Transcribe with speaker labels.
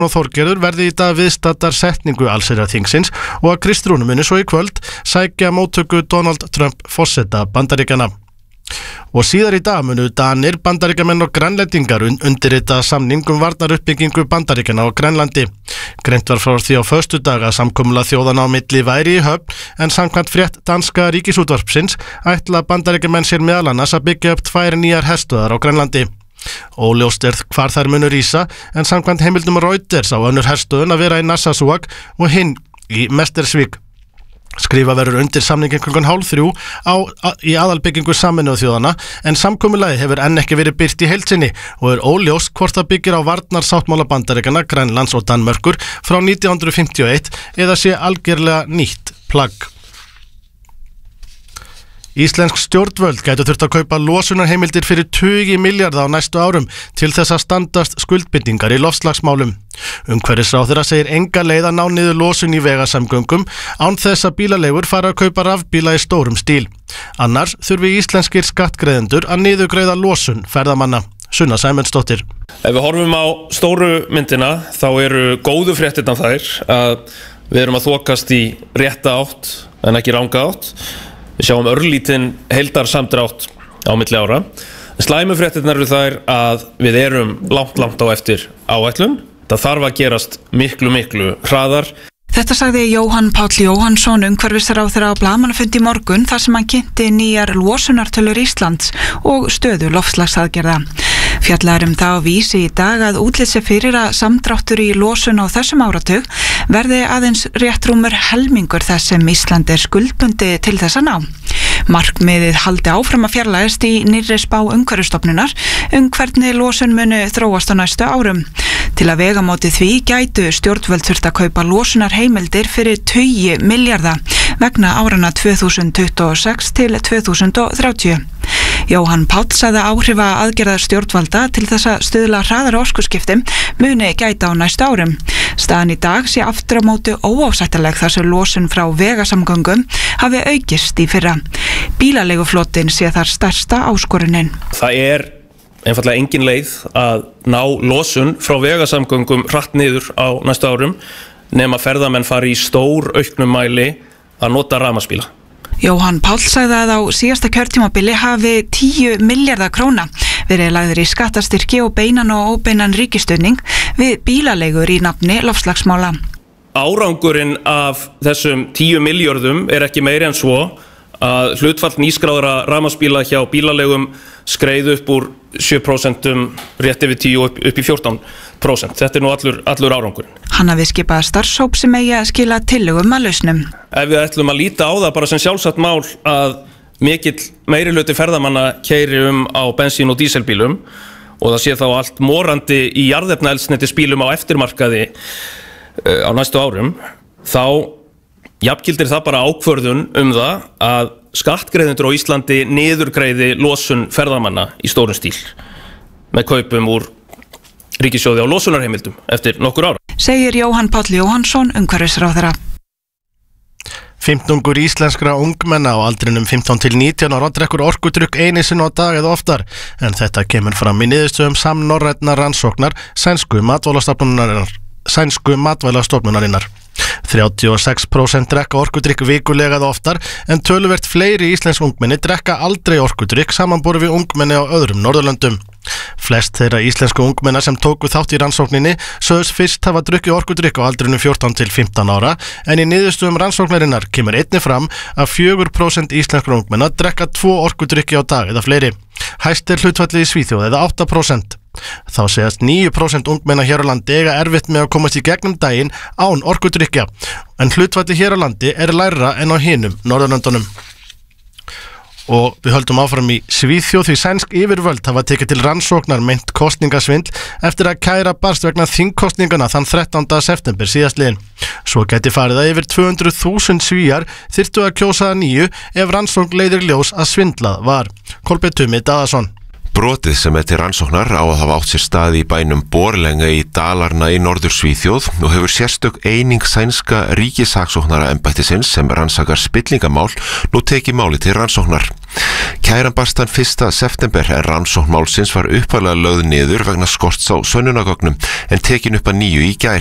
Speaker 1: og Þorgerður verði í dag viðstaddar setningu allsherjarþingsins og að Kristrúnu muni svo í kvöld sækja móttöku Donald Trump forseta Bandaríkjanna. Og síðar í dag munu Danir, Bandaríkjamenn og Grænlendingar undirrita samning varnaruppbyggingu Bandaríkjanna og Grænlandi. Greint var frá því á föstudag að samkomulag þjóðanna á milli væri í höfn, en samkvæmt frétt danska ríkisútvarpsins ætla Bandaríkjamenn sér meðal annars að byggja upp 2 nýjar herstöðvar á Grænlandi. Óljóst hvar þær munu rísa, en samkvæmt heimildum Reuters á önnur herstöðun að vera í Narsarsuaq og hinn í Mestersvík. Skrifa verður undir samningin klukkan 2:30 í aðalbyggingu Sameinuðu þjóðanna, en samkomulagið hefur enn ekki verið birt í heild sinni og er óljóst hvort það byggir á varnarsáttmála Bandaríkjanna, Grænlands og Danmerkur frá 1951 eða sé algerlega nýtt plagg. Íslensk stjórnvöld gætu þurft að kaupa losunarheimildir fyrir 20 milljarða á næstu árum til þess að standast skuldbindingar í loftslagsmálum. Umhverfisráðherra segir enga leið að ná niður losun í vegasamgöngum án þess að bílaleigur fara að kaupa rafbíla í stórum stíl. Annars þurfi íslenskir skattgreiðendur að niðurgreiða losun ferðamanna. Sunna Sæmundsdóttir.
Speaker 2: Ef við horfum á stóru myndina þá eru góðu fréttirnar þær að við erum að þokast í rétta átt en ekki ranga átt. Við sjáum örlítinn heildarsamdrátt á milli ára. Slæmu fréttirnar eru þær að við erum langt á eftir áætlun. Það þarf að gerast miklu hraðar.
Speaker 3: Þetta sagði Jóhann Páll Jóhannsson, umhverfisráðherra á blaðamannafundi í morgun þar sem hann kynnti nýjar losunartölur Íslands og stöðu loftslagsaðgerða. Fjallar það á Vísi í dag að útlit sé fyrir að samdráttur í losun á þessum áratug verði aðeins rétt rúmur helmingur þess sem Ísland er skuldbundi til þess að ná. Markmiðið haldi áfram að fjarlægast í nýrri spá Umhverfisstofnunar hvernig losun muni þróast á næstu árum. Til að vega móti því gætu stjórnvöld þurft að kaupa losunarheimildir fyrir 20 milljarða vegna árana 2026 til 2030. Jóhann Páll sagði áhrifa aðgerðar stjórnvalda til þess að stuðla hraðari orkuskiptum muni gæta á næstu árum. Staðan í dag sé aftur á móti óásættanleg þar sem losun frá vegasamgöngum hafi aukist í fyrra. Bílaleiguflotinn sé þar stærsta áskorunin.
Speaker 2: Það er einfaldlega engin leið að ná losun frá vegasamgöngum hratt niður á næstu árum nema ferðamenn fari í stór auknum mæli að nota rafmagnsbíla.
Speaker 3: Jóhann Páll sagði að á síðasta kjörtímabili hafi 10 milljarða króna verið lagðir í skattastyrki og beinan og óbeinan ríkisstuðning við bílaleigur í nafni loftslagsmála.
Speaker 2: Árangurinn af þessum 10 milljörðum er ekki meiri en svo að hlutfall nýskráðra rafmagnsbíla hjá bílaleigum skreið upp úr 7% rétt yfir 10 upp í 14%. Þetta er nú allur árangurinn.
Speaker 3: Hann hafi skipað starfshóp sem eigi að skila tillögum að lausnum.
Speaker 2: Ef við ætlum að líta á það bara sem sjálfsagt mál að mikill meirihluti ferðamanna keyri á bensín- og díselbílum og það sé þá allt morandi í jarðefnaeldsneytisbílum á eftirmarkaði á næstu árum, þá jafngildir það bara ákvörðun það að skattgreiðendur á Íslandi niðurgreiði losun ferðamanna í stórum stíl með kaupum úr ríkissjóði á losunarheimildum eftir nokkur ára.
Speaker 3: Segir Jóhann Páll Jóhannsson, umhverfisráðherra.
Speaker 1: 15 íslenskra ungmenna á aldrinum 15 til 19 ára drekkur orkudrykk einu sinni á dag eða oftar, en þetta kemur fram í niðurstöðum samnorrænnar rannsóknar sænsku matvælastofnunarinnar. 36% drekka orkudrykk vikulega eða oftar, en töluvert fleiri íslensk ungmenni drekka aldrei orkudrykk samanborið við ungmenni á öðrum Norðurlöndum. Flest þeirra íslensku ungmenna sem tóku þátt í rannsókninni sögðust fyrst hafa drukkið orkudrykk á aldrinum 14 til 15 ára, en í niðurstöðum rannsóknarinnar kemur einnig fram að 4% íslenskra ungmenna drekka 2 orkudrykki á dag eða fleiri. Hæst er hlutfallið í Svíþjóð eða 8%. Þá segast 9% ungmenna hér á landi eiga erfitt með að komast í gegnum daginn án orkudrykkja, en hlutfallið hér á landi er lægra en á hinum Norðurlöndunum. Og við höldum áfram í Svíþjóð því sænsk yfirvöld hafa tekið til rannsóknar meint kosningasvindl eftir að kæra barst vegna þingkosningana þann 13. september síðastliðinn. Svo gæti farið að yfir 200.000 Svíar þyrftu að kjósa að nýju ef rannsókn leiðir ljós að svindlað var. Kolbeinn Tumi Daðason.
Speaker 4: Brotið sem til rannsóknar á að hafa átt sér stað í bænum Borlänge í Dalarna í Norður Svíþjóð og hefur sérstök eining sænska ríkissaksóknara embættisins sem rannsakar spillingamál nú tekið máli til rannsóknar. Kæran barst þann 1. september en rannsókn málsins var upphaflega lögð niður vegna skorts á sönnunargögnum en tekin upp að nýju í gær.